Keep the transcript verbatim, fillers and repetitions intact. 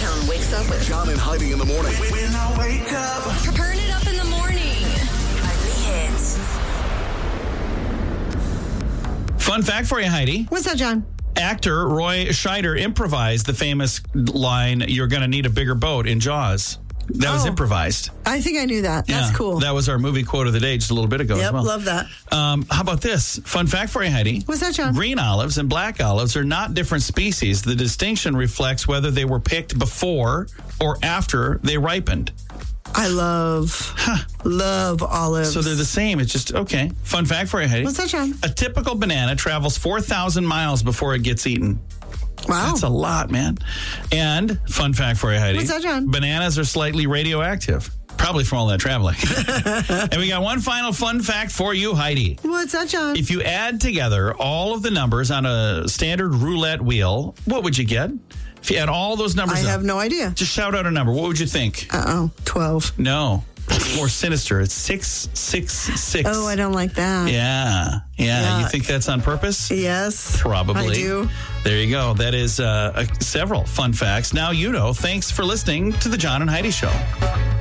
Chi-Town wakes up with John and Heidi in the morning. When I wake up. Turn it up in the morning. Heidi Hits. Fun fact for you, Heidi. What's that, John? Actor Roy Scheider improvised the famous line, "You're going to need a bigger boat" in Jaws. That was Oh. improvised. I think I knew that. That's Yeah, cool. That was our movie quote of the day just a little bit ago Yep, as well. love that. Um, how about this? Fun fact for you, Heidi. What's that, John? Green olives and black olives are not different species. The distinction reflects whether they were picked before or after they ripened. I love, love olives. So they're the same. It's just, okay. Fun fact for you, Heidi. What's that, John? A typical banana travels four thousand miles before it gets eaten. Wow. That's a lot, man. And fun fact for you, Heidi. What's that, John? Bananas are slightly radioactive. Probably from all that traveling. And we got one final fun fact for you, Heidi. What's that, John? If you add together all of the numbers on a standard roulette wheel, what would you get? If you add all those numbers I up, have no idea. just shout out a number. What would you think? Uh-oh, twelve. No. It's more sinister. It's six six six. Oh, I don't like that. Yeah. Yeah. You Yuck. think that's on purpose? Yes. Probably. I do. There you go. That is uh, uh, several fun facts. Now you know. Thanks for listening to the John and Heidi Show.